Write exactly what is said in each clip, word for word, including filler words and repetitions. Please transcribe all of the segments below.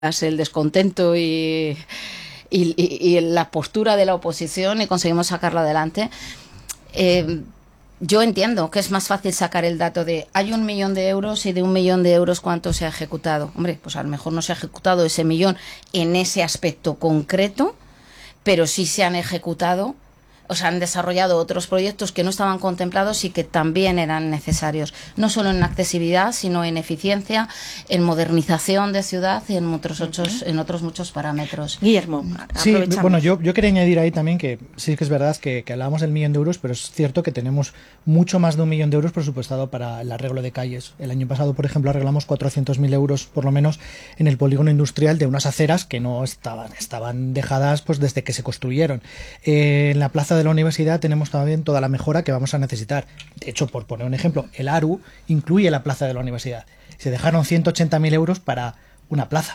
el descontento y, y, y, y la postura de la oposición y conseguimos sacarlo adelante. Eh, yo entiendo que es más fácil sacar el dato de hay un millón de euros y de un millón de euros cuánto se ha ejecutado. Hombre, pues a lo mejor no se ha ejecutado ese millón en ese aspecto concreto, pero sí se han ejecutado, o sea, han desarrollado otros proyectos que no estaban contemplados y que también eran necesarios, no solo en accesibilidad, sino en eficiencia, en modernización de ciudad y en otros, otros, en otros muchos parámetros. Guillermo, sí, bueno, yo, yo quería añadir ahí también que sí que es verdad que, que hablábamos del millón de euros, pero es cierto que tenemos mucho más de un millón de euros presupuestado para el arreglo de calles. El año pasado, por ejemplo, arreglamos cuatrocientos mil euros, por lo menos, en el polígono industrial de unas aceras que no estaban, estaban dejadas pues desde que se construyeron. Eh, en la plaza de de la universidad tenemos también toda la mejora que vamos a necesitar. De hecho, por poner un ejemplo, el ARU incluye la plaza de la universidad. Se dejaron ciento ochenta mil euros para una plaza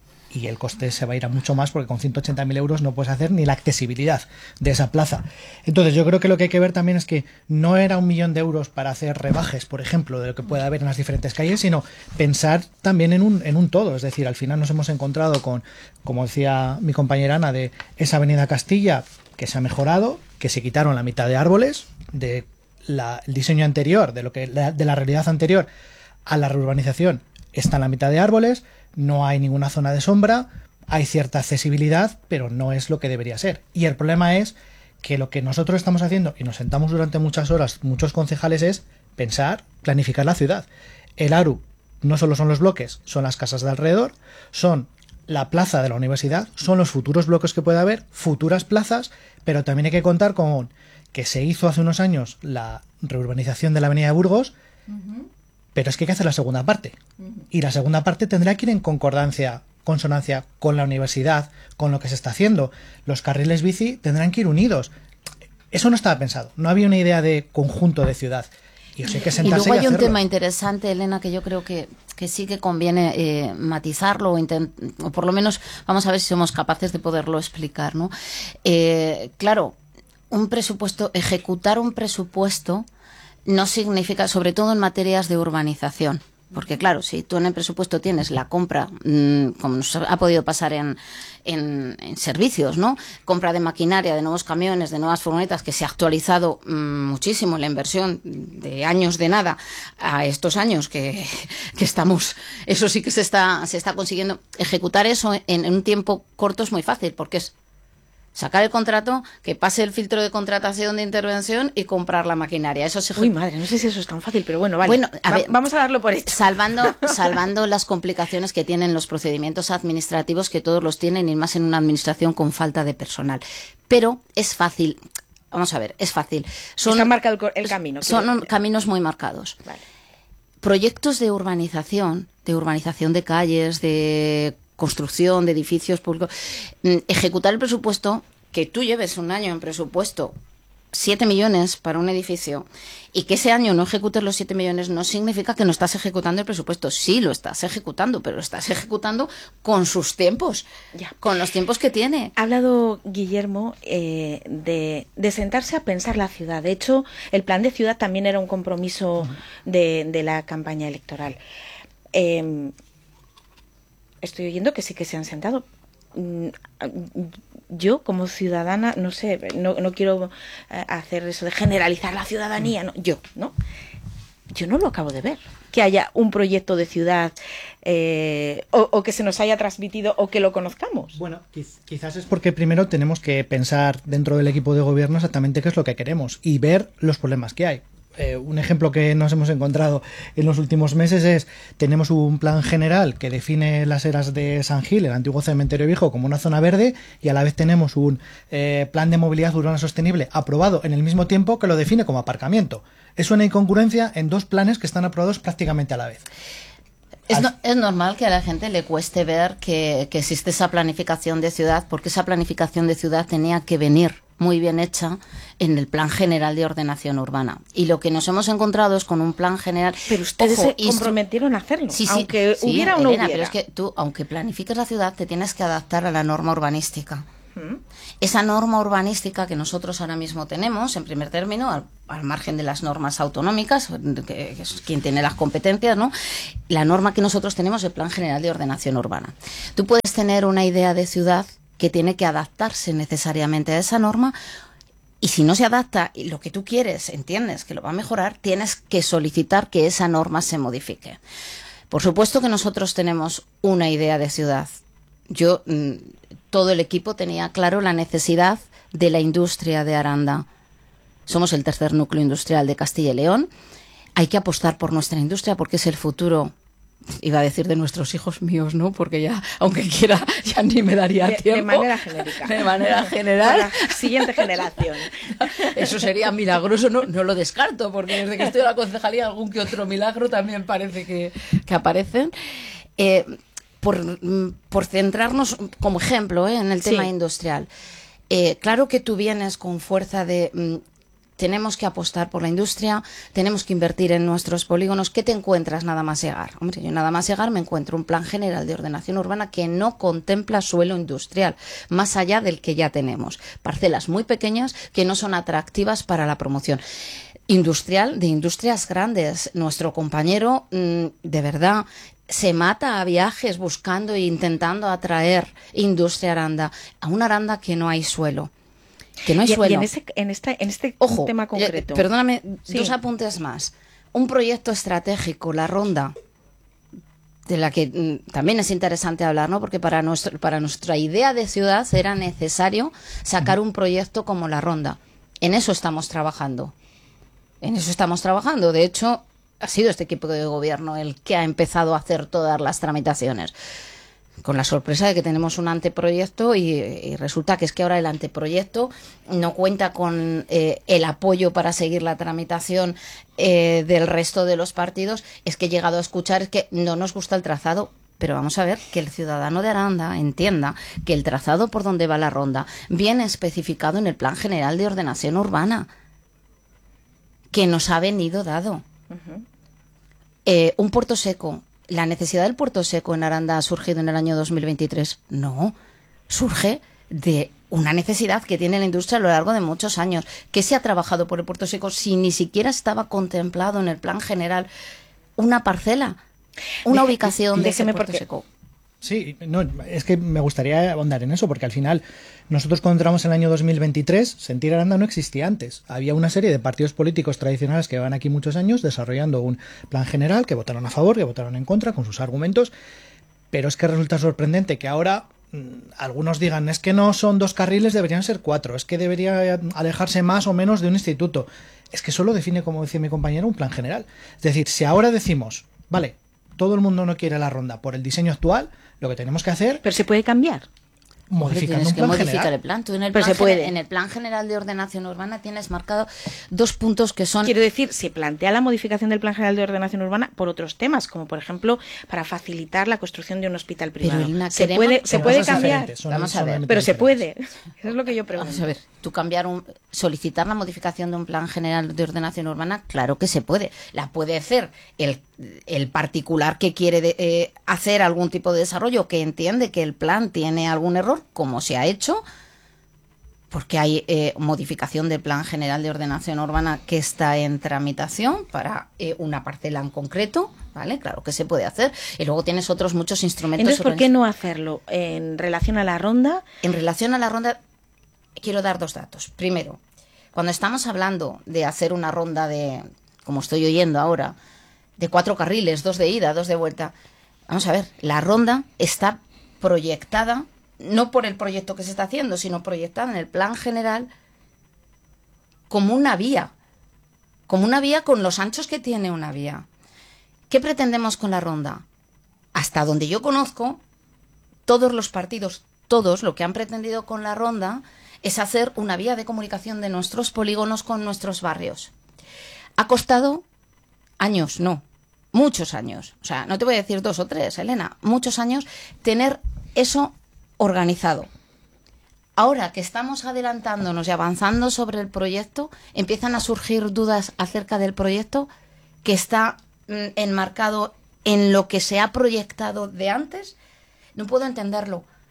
y el coste se va a ir a mucho más porque con ciento ochenta mil euros no puedes hacer ni la accesibilidad de esa plaza. Entonces yo creo que lo que hay que ver también es que no era un millón de euros para hacer rebajes, por ejemplo, de lo que pueda haber en las diferentes calles, sino pensar también en un, en un todo. Es decir, al final nos hemos encontrado con, como decía mi compañera Ana, de esa avenida Castilla que se ha mejorado, que se quitaron la mitad de árboles, de la, el diseño anterior, de lo que de la realidad anterior a la reurbanización, está en la mitad de árboles, no hay ninguna zona de sombra, hay cierta accesibilidad, pero no es lo que debería ser. Y el problema es que lo que nosotros estamos haciendo, y nos sentamos durante muchas horas, muchos concejales, es pensar, planificar la ciudad. El ARU no solo son los bloques, son las casas de alrededor, son la plaza de la universidad, son los futuros bloques que puede haber, futuras plazas, pero también hay que contar con que se hizo hace unos años la reurbanización de la avenida de Burgos, uh-huh. pero es que hay que hacer la segunda parte. Uh-huh. Y la segunda parte tendrá que ir en concordancia, consonancia con la universidad, con lo que se está haciendo. Los carriles bici tendrán que ir unidos. Eso no estaba pensado, no había una idea de conjunto de ciudad. Y, os hay que sentarse y luego hay y un hacerlo. tema interesante, Elena, que yo creo que, que sí que conviene eh, matizarlo o, intent- o por lo menos vamos a ver si somos capaces de poderlo explicar, ¿no? Eh, claro, un presupuesto, ejecutar un presupuesto no significa, sobre todo en materias de urbanización, porque claro, si tú en el presupuesto tienes la compra, mmm, como nos ha podido pasar en, en, en servicios, ¿no? Compra de maquinaria, de nuevos camiones, de nuevas furgonetas, que se ha actualizado mmm, muchísimo la inversión de años de nada a estos años que, que estamos, eso sí que se está, se está consiguiendo. Ejecutar eso en, en un tiempo corto es muy fácil, porque es sacar el contrato, que pase el filtro de contratación de intervención y comprar la maquinaria. Eso se... Uy, madre, no sé si eso es tan fácil, pero bueno, vale. Bueno, a Va- ver, vamos a darlo por hecho. Salvando, salvando las complicaciones que tienen los procedimientos administrativos, que todos los tienen, y más en una administración con falta de personal. Pero es fácil. Vamos a ver, es fácil. Son, Está marcado el, co- el camino. Son quiero decir. caminos muy marcados. Vale. Proyectos de urbanización, de urbanización de calles, de construcción de edificios públicos, ejecutar el presupuesto, que tú lleves un año en presupuesto siete millones para un edificio y que ese año no ejecutes los siete millones no significa que no estás ejecutando el presupuesto. Sí, lo estás ejecutando, pero lo estás ejecutando con sus tiempos, Ya. con los tiempos que tiene. Ha hablado Guillermo eh, de, de sentarse a pensar la ciudad. De hecho, el plan de ciudad también era un compromiso de, de la campaña electoral. Eh, estoy oyendo que sí que se han sentado. Mm, Yo, como ciudadana, no sé, no, no quiero eh, hacer eso de generalizar la ciudadanía, no, yo, ¿no? Yo no lo acabo de ver. Que haya un proyecto de ciudad eh, o, o que se nos haya transmitido o que lo conozcamos. Bueno, quiz- quizás es porque primero tenemos que pensar dentro del equipo de gobierno exactamente qué es lo que queremos y ver los problemas que hay. Eh, un ejemplo que nos hemos encontrado en los últimos meses es, tenemos un plan general que define las eras de San Gil, el antiguo cementerio viejo, como una zona verde, y a la vez tenemos un eh, plan de movilidad urbana sostenible aprobado en el mismo tiempo que lo define como aparcamiento. Es una incongruencia en dos planes que están aprobados prácticamente a la vez. Es, no, es normal que a la gente le cueste ver que, que existe esa planificación de ciudad, porque esa planificación de ciudad tenía que venir muy bien hecha en el Plan General de Ordenación Urbana. Y lo que nos hemos encontrado es con un plan general... Pero ustedes Ojo, se y- comprometieron a hacerlo, Sí, sí, aunque sí, hubiera o no Elena, hubiera. pero es que tú, aunque planifiques la ciudad, te tienes que adaptar a la norma urbanística. ¿Mm? Esa norma urbanística que nosotros ahora mismo tenemos, en primer término, al, al margen de las normas autonómicas, que, que es quien tiene las competencias, ¿no? La norma que nosotros tenemos es el Plan General de Ordenación Urbana. Tú puedes tener una idea de ciudad que tiene que adaptarse necesariamente a esa norma, y si no se adapta y lo que tú quieres, entiendes que lo va a mejorar, tienes que solicitar que esa norma se modifique. Por supuesto que nosotros tenemos una idea de ciudad. Yo, todo el equipo tenía claro la necesidad de la industria de Aranda. Somos el tercer núcleo industrial de Castilla y León. Hay que apostar por nuestra industria porque es el futuro, iba a decir de nuestros hijos, míos, ¿no? Porque ya, aunque quiera, ya ni me daría de, tiempo. De manera genérica. De manera general. La siguiente generación. Eso sería milagroso, no, no lo descarto, porque desde que estoy en la concejalía algún que otro milagro también parece que, que aparecen. Eh, Por, por centrarnos como ejemplo ¿eh? en el tema sí. industrial. Eh, claro que tú vienes con fuerza de mm, tenemos que apostar por la industria, tenemos que invertir en nuestros polígonos. ¿Qué te encuentras nada más llegar? Hombre, yo nada más llegar me encuentro un plan general de ordenación urbana que no contempla suelo industrial, más allá del que ya tenemos. Parcelas muy pequeñas que no son atractivas para la promoción industrial, de industrias grandes. Nuestro compañero, mmm, de verdad, se mata a viajes buscando e intentando atraer industria Aranda, a una Aranda que no hay suelo. Que no hay y, suelo. Y en, ese, en, esta, en este Ojo, tema concreto. Eh, perdóname, sí. dos apuntes más. Un proyecto estratégico, la Ronda, de la que mm, también es interesante hablar, ¿no? Porque para, nuestro, para nuestra idea de ciudad era necesario sacar un proyecto como la Ronda. En eso estamos trabajando. En eso estamos trabajando. De hecho, ha sido este equipo de gobierno el que ha empezado a hacer todas las tramitaciones. Con la sorpresa de que tenemos un anteproyecto y, y resulta que es que ahora el anteproyecto no cuenta con eh, el apoyo para seguir la tramitación eh, del resto de los partidos. Es que he llegado a escuchar es que no nos gusta el trazado. Pero vamos a ver que el ciudadano de Aranda entienda que el trazado por donde va la Ronda viene especificado en el Plan General de Ordenación Urbana, que nos ha venido dado. Uh-huh. Eh, un puerto seco. ¿La necesidad del puerto seco en Aranda ha surgido en el año dos mil veintitrés? No. Surge de una necesidad que tiene la industria a lo largo de muchos años. ¿Qué se ha trabajado por el puerto seco si ni siquiera estaba contemplado en el plan general una parcela, una Deje, ubicación de ese puerto porque... seco? Sí, no, es que me gustaría ahondar en eso, porque al final nosotros cuando entramos en el año dos mil veintitrés, Sentir Aranda no existía antes. Había una serie de partidos políticos tradicionales que llevan aquí muchos años desarrollando un plan general, que votaron a favor, que votaron en contra, con sus argumentos, pero es que resulta sorprendente que ahora mmm, algunos digan, es que no son dos carriles, deberían ser cuatro, es que debería alejarse más o menos de un instituto. Es que eso lo define, como decía mi compañero, un plan general. Es decir, si ahora decimos, vale, todo el mundo no quiere la Ronda por el diseño actual, lo que tenemos que hacer... Pero se puede cambiar. Modificando un que plan modificar general. el plan. Tú en el Pero plan se puede. En el Plan General de Ordenación Urbana tienes marcado dos puntos que son... Quiero decir, se plantea la modificación del Plan General de Ordenación Urbana por otros temas, como por ejemplo, para facilitar la construcción de un hospital privado. Pero, Elena, se queremos... puede, se puede cambiar. Son, Vamos a ver. Pero se puede. Eso es lo que yo pregunto. Vamos a ver. Tú cambiar un... Solicitar la modificación de un Plan General de Ordenación Urbana, claro que se puede. La puede hacer el, el particular que quiere de, eh, hacer algún tipo de desarrollo, que entiende que el plan tiene algún error, como se ha hecho, porque hay eh, modificación del Plan General de Ordenación Urbana que está en tramitación para eh, una parcela en concreto, ¿vale? Claro que se puede hacer. Y luego tienes otros muchos instrumentos. Entonces, ¿por qué no hacerlo en relación a la Ronda? En relación a la Ronda, quiero dar dos datos. Primero, cuando estamos hablando de hacer una ronda de, como estoy oyendo ahora, de cuatro carriles, dos de ida, dos de vuelta, vamos a ver, la Ronda está proyectada no por el proyecto que se está haciendo, sino proyectada en el plan general como una vía, como una vía con los anchos que tiene una vía. ¿Qué pretendemos con la Ronda? Hasta donde yo conozco, todos los partidos, todos lo que han pretendido con la Ronda es hacer una vía de comunicación de nuestros polígonos con nuestros barrios. Ha costado años, no, muchos años. O sea, no te voy a decir dos o tres, Elena, muchos años tener eso organizado. Ahora que estamos adelantándonos y avanzando sobre el proyecto, empiezan a surgir dudas acerca del proyecto que está mm, enmarcado en lo que se ha proyectado de antes. No puedo entenderlo.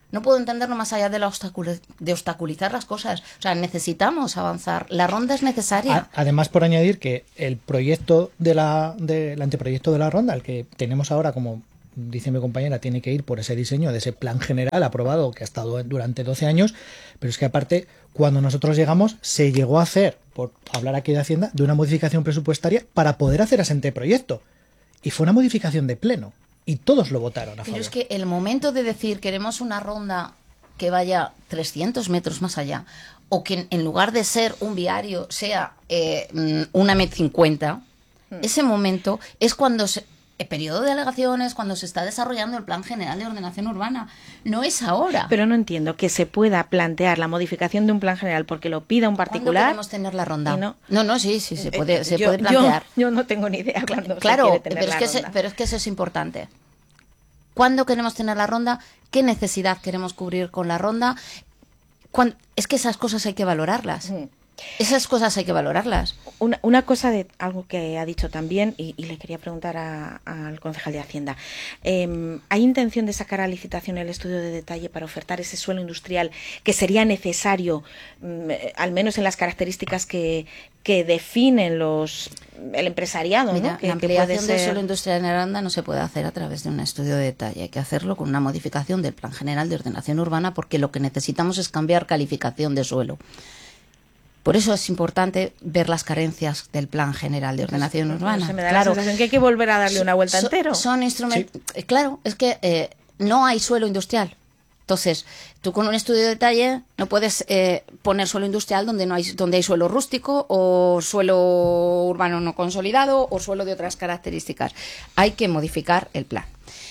No puedo entenderlo más allá de, la obstacul de obstaculizar las cosas. O sea, necesitamos avanzar. La ronda es necesaria. Además, por añadir que el proyecto de la, de, el anteproyecto de la ronda, el que tenemos ahora, como dice mi compañera, tiene que ir por ese diseño de ese plan general aprobado que ha estado durante doce años, pero es que aparte, cuando nosotros llegamos, se llegó a hacer, por hablar aquí de Hacienda, de una modificación presupuestaria para poder hacer ese anteproyecto. Y fue una modificación de pleno. Y todos lo votaron a favor. Pero es que el momento de decir queremos una ronda que vaya trescientos metros más allá, o que en lugar de ser un viario sea eh, una M cincuenta, hmm. ese momento es cuando se... el periodo de alegaciones, cuando se está desarrollando el Plan General de Ordenación Urbana. No es ahora. Pero no entiendo que se pueda plantear la modificación de un plan general porque lo pida un particular. ¿Cuándo queremos tener la ronda? No? no, no, sí, sí, se puede, eh, se yo, puede plantear. Yo, yo no tengo ni idea cuándo claro, se quiere tener pero la es que ronda. Se, pero es que eso es importante. ¿Cuándo queremos tener la ronda? ¿Qué necesidad queremos cubrir con la ronda? ¿Cuándo? Es que esas cosas hay que valorarlas. Mm. Esas cosas hay que valorarlas. Una, una cosa de algo que ha dicho también, y, y le quería preguntar al concejal de Hacienda. Eh, ¿Hay intención de sacar a licitación el estudio de detalle para ofertar ese suelo industrial que sería necesario, eh, al menos en las características que, que definen los el empresariado? Mira, ¿no? que, la ampliación que puede del ser... suelo industrial en Aranda no se puede hacer a través de un estudio de detalle. Hay que hacerlo con una modificación del Plan General de Ordenación Urbana, porque lo que necesitamos es cambiar calificación de suelo. Por eso es importante ver las carencias del Plan General de Ordenación pues, Urbana. Se me da claro, la sensación que hay que volver a darle una vuelta so, entero. Son instrumentos. Sí. Claro, es que eh, no hay suelo industrial. Entonces, tú con un estudio de detalle no puedes eh, poner suelo industrial donde no hay donde hay suelo rústico o suelo urbano no consolidado o suelo de otras características. Hay que modificar el plan.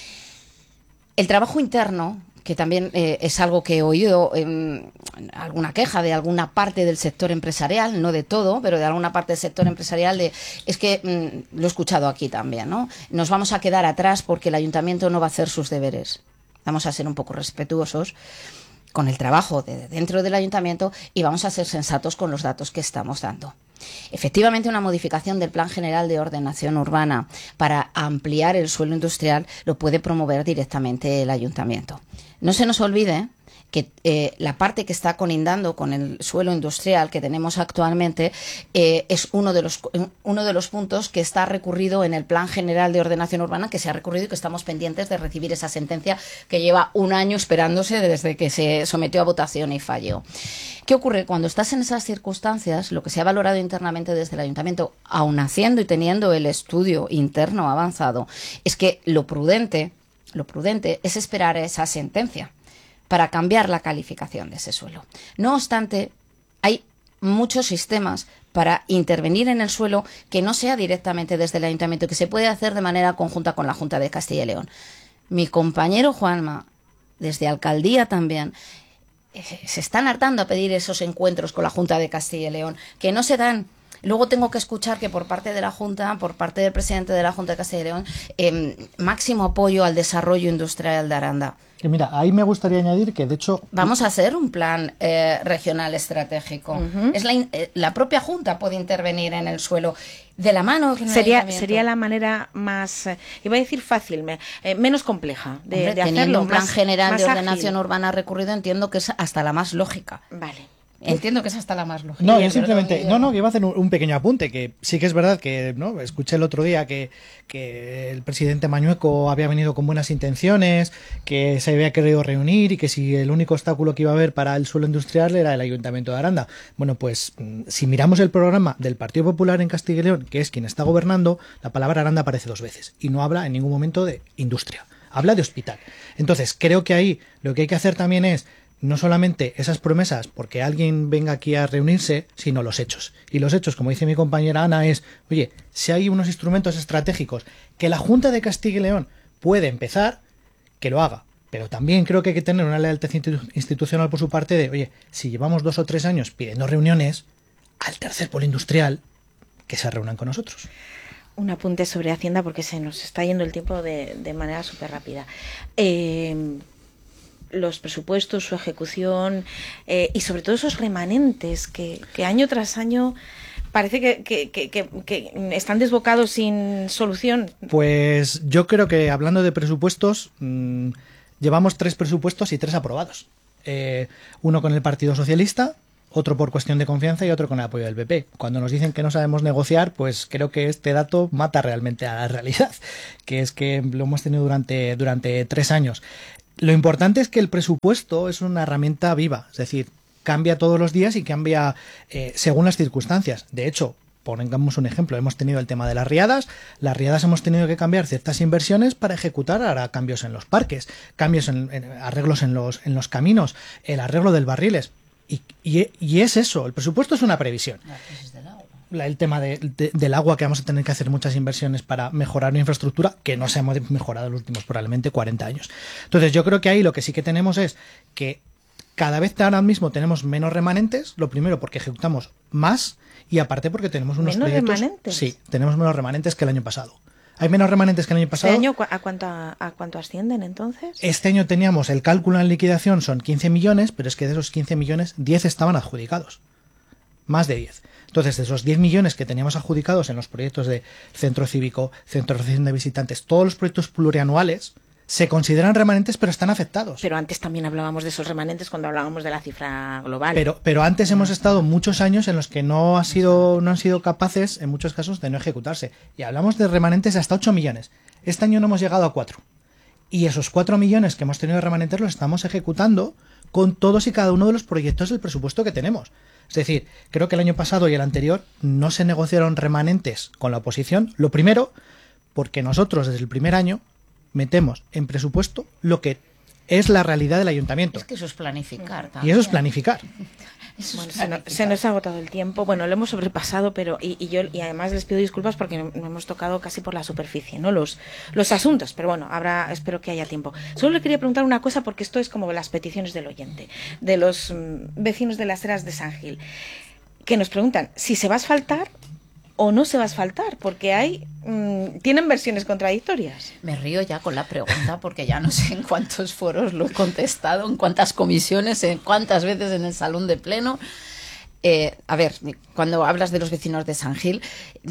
El trabajo interno, que también eh, es algo que he oído, eh, alguna queja de alguna parte del sector empresarial, no de todo, pero de alguna parte del sector empresarial, de, es que mm, lo he escuchado aquí también, ¿no? Nos vamos a quedar atrás porque el ayuntamiento no va a hacer sus deberes. Vamos a ser un poco respetuosos con el trabajo de dentro del ayuntamiento y vamos a ser sensatos con los datos que estamos dando. Efectivamente, una modificación del Plan General de Ordenación Urbana para ampliar el suelo industrial lo puede promover directamente el ayuntamiento. No se nos olvide que eh, la parte que está colindando con el suelo industrial que tenemos actualmente eh, es uno de los uno de los puntos que está recurrido en el Plan General de Ordenación Urbana, que se ha recurrido y que estamos pendientes de recibir esa sentencia que lleva un año esperándose desde que se sometió a votación y falló. ¿Qué ocurre? Cuando estás en esas circunstancias, lo que se ha valorado internamente desde el ayuntamiento, aun haciendo y teniendo el estudio interno avanzado, es que lo prudente, lo prudente es esperar a esa sentencia para cambiar la calificación de ese suelo. No obstante, hay muchos sistemas para intervenir en el suelo que no sea directamente desde el ayuntamiento, que se puede hacer de manera conjunta con la Junta de Castilla y León. Mi compañero Juanma, desde Alcaldía también, eh, se están hartando a pedir esos encuentros con la Junta de Castilla y León, que no se dan. Luego tengo que escuchar que por parte de la Junta, por parte del presidente de la Junta de Castilla y León, eh, máximo apoyo al desarrollo industrial de Aranda. Que mira, ahí me gustaría añadir que, de hecho... Vamos a hacer un plan eh, regional estratégico. Uh-huh. Es la, eh, la propia Junta puede intervenir en el suelo de la mano. Sería, sería la manera más, eh, iba a decir fácil, me, eh, menos compleja de, Hombre, de teniendo hacerlo. un plan más, general más de ordenación ágil. urbana recurrido, entiendo que es hasta la más lógica. Vale. Entiendo que es hasta la más lógica. No, yo simplemente, no, no, que iba a hacer un, un pequeño apunte, que sí que es verdad que, ¿no? Escuché el otro día que, que el presidente Mañueco había venido con buenas intenciones, que se había querido reunir y que si el único obstáculo que iba a haber para el suelo industrial era el Ayuntamiento de Aranda. Bueno, pues si miramos el programa del Partido Popular en Castilla y León, que es quien está gobernando, la palabra Aranda aparece dos veces y no habla en ningún momento de industria, habla de hospital. Entonces, creo que ahí lo que hay que hacer también es no solamente esas promesas porque alguien venga aquí a reunirse, sino los hechos. Y los hechos, como dice mi compañera Ana, es, oye, si hay unos instrumentos estratégicos que la Junta de Castilla y León puede empezar, que lo haga. Pero también creo que hay que tener una lealtad institucional por su parte de, oye, si llevamos dos o tres años pidiendo reuniones, al tercer polo industrial, que se reúnan con nosotros. Un apunte sobre Hacienda porque se nos está yendo el tiempo de, de manera súper rápida. Eh... los presupuestos, su ejecución eh, y sobre todo esos remanentes que, que año tras año parece que, que, que, que, que están desbocados sin solución. Pues yo creo que hablando de presupuestos, mmm, llevamos tres presupuestos y tres aprobados. Eh, uno con el Partido Socialista, otro por cuestión de confianza y otro con el apoyo del P P. Cuando nos dicen que no sabemos negociar, pues creo que este dato mata realmente a la realidad, que es que lo hemos tenido durante, durante tres años. Lo importante es que el presupuesto es una herramienta viva, es decir, cambia todos los días y cambia eh, según las circunstancias. De hecho, pongamos un ejemplo, hemos tenido el tema de las riadas, las riadas hemos tenido que cambiar ciertas inversiones para ejecutar ahora cambios en los parques, cambios en, en arreglos en los, en los caminos, el arreglo del barriles. Y, y, y es eso, el presupuesto es una previsión. La crisis del agua. La, el tema de, de, del agua, que vamos a tener que hacer muchas inversiones para mejorar una infraestructura que no se ha mejorado en los últimos probablemente cuarenta años. Entonces yo creo que ahí lo que sí que tenemos es que cada vez ahora mismo tenemos menos remanentes, lo primero porque ejecutamos más y aparte porque tenemos unos ¿Menos proyectos... remanentes? Sí, tenemos menos remanentes que el año pasado. ¿Hay menos remanentes que el año pasado? ¿Este año a cuánto, a cuánto ascienden entonces? Este año teníamos el cálculo en liquidación, son quince millones, pero es que de esos quince millones, diez estaban adjudicados. Más de diez. Entonces, de esos diez millones que teníamos adjudicados en los proyectos de centro cívico, centro de recepción de visitantes, todos los proyectos plurianuales se consideran remanentes, pero están afectados. Pero antes también hablábamos de esos remanentes cuando hablábamos de la cifra global. Pero, pero antes hemos estado muchos años en los que no, ha sido, no han sido capaces, en muchos casos, de no ejecutarse. Y hablamos de remanentes de hasta ocho millones. Este año no hemos llegado a cuatro. Y esos cuatro millones que hemos tenido de remanentes los estamos ejecutando con todos y cada uno de los proyectos del presupuesto que tenemos. Es decir, creo que el año pasado y el anterior no se negociaron remanentes con la oposición. Lo primero, porque nosotros desde el primer año metemos en presupuesto lo que es la realidad del ayuntamiento. Es que eso es planificar también. Y eso es planificar. Eso bueno, es se, no, se nos ha agotado el tiempo. Bueno, lo hemos sobrepasado, pero y, y yo y además les pido disculpas porque no, no hemos tocado casi por la superficie, ¿no? Los los asuntos, pero bueno, habrá, espero que haya tiempo. Solo le quería preguntar una cosa porque esto es como las peticiones del oyente, de los mmm, vecinos de las Heras de San Gil, que nos preguntan si se va a asfaltar o no se va a asfaltar, porque hay mmm, tienen versiones contradictorias. Me río ya con la pregunta porque ya no sé en cuántos foros lo he contestado, en cuántas comisiones, en cuántas veces en el salón de pleno. Eh, a ver, cuando hablas de los vecinos de San Gil,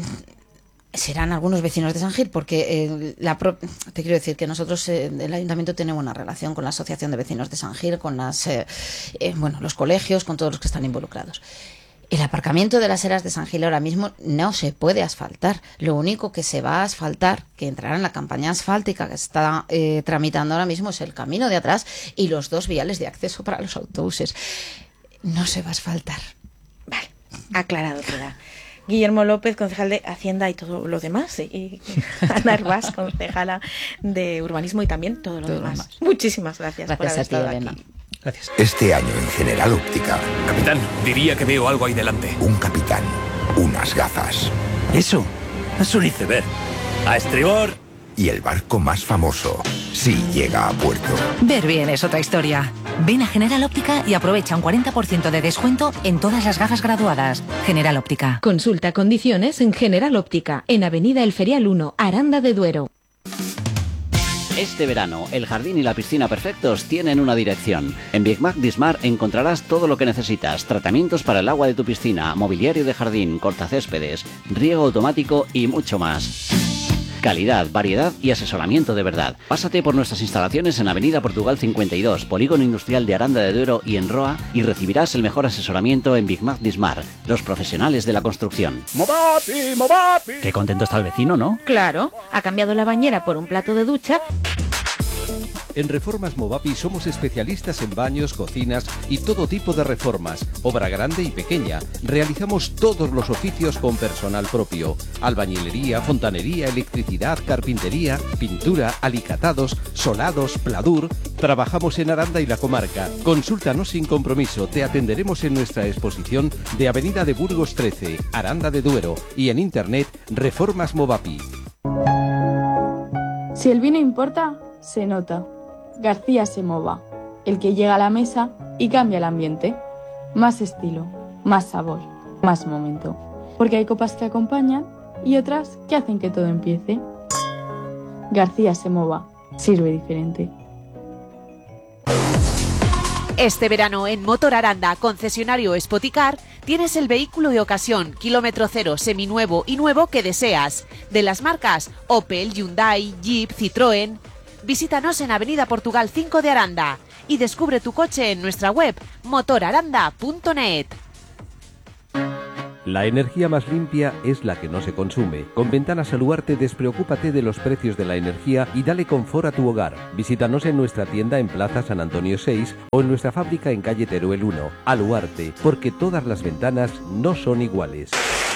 serán algunos vecinos de San Gil, porque eh, la pro... te quiero decir que nosotros, eh, el ayuntamiento, tenemos una relación con la asociación de vecinos de San Gil, con las, eh, eh, bueno, los colegios, con todos los que están involucrados. El aparcamiento de las Heras de San Gil ahora mismo no se puede asfaltar. Lo único que se va a asfaltar, que entrará en la campaña asfáltica que está eh, tramitando ahora mismo, es el camino de atrás y los dos viales de acceso para los autobuses. No se va a asfaltar. Vale, aclarado queda. Guillermo López, concejal de Hacienda y todo lo demás, y Ana Hervás, concejala de Urbanismo y también todo lo todo demás. demás. Muchísimas gracias, gracias por haber a ti, estado Elena. aquí. Gracias. Este año en General Óptica. Capitán, diría que veo algo ahí delante. Un capitán, unas gafas. Eso es un iceberg. ¡A estribor! Y el barco más famoso, sí llega a puerto. Ver bien es otra historia. Ven a General Óptica y aprovecha un cuarenta por ciento de descuento en todas las gafas graduadas. General Óptica. Consulta condiciones en General Óptica, en Avenida El Ferial uno, Aranda de Duero. Este verano, el jardín y la piscina perfectos tienen una dirección. En Big Mac Dismar encontrarás todo lo que necesitas. Tratamientos para el agua de tu piscina, mobiliario de jardín, cortacéspedes, riego automático y mucho más. Calidad, variedad y asesoramiento de verdad. Pásate por nuestras instalaciones en Avenida Portugal cincuenta y dos, Polígono Industrial de Aranda de Duero y en Roa, y recibirás el mejor asesoramiento en Big Mac Dismar, los profesionales de la construcción. ¡Movapi, Movapi! Qué contento está el vecino, ¿no? Claro, ha cambiado la bañera por un plato de ducha. En Reformas Movapi somos especialistas en baños, cocinas y todo tipo de reformas, obra grande y pequeña. Realizamos todos los oficios con personal propio: albañilería, fontanería, electricidad, carpintería, pintura, alicatados, solados, pladur. Trabajamos en Aranda y la comarca. Consúltanos sin compromiso, te atenderemos en nuestra exposición de Avenida de Burgos trece, Aranda de Duero, y en internet Reformas Movapi. Si el vino importa, se nota. García Semova, el que llega a la mesa y cambia el ambiente. Más estilo, más sabor, más momento. Porque hay copas que acompañan y otras que hacen que todo empiece. García Semova, sirve diferente. Este verano en Motor Aranda, concesionario Spoticar, tienes el vehículo de ocasión, kilómetro cero, seminuevo y nuevo que deseas. De las marcas Opel, Hyundai, Jeep, Citroën. Visítanos en Avenida Portugal cinco de Aranda y descubre tu coche en nuestra web motor aranda punto net. La energía más limpia es la que no se consume. Con Ventanas Aluarte despreocúpate de los precios de la energía y dale confort a tu hogar. Visítanos en nuestra tienda en Plaza San Antonio seis o en nuestra fábrica en calle Teruel uno. Aluarte, porque todas las ventanas no son iguales.